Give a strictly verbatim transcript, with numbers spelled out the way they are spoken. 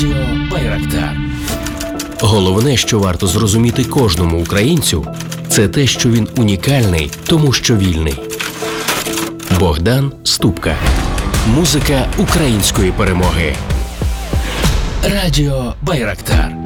Радіо Байрактар. Головне, що варто зрозуміти кожному українцю, це те, що він унікальний, тому що вільний. Богдан Ступка. Музика української перемоги. Радіо Байрактар.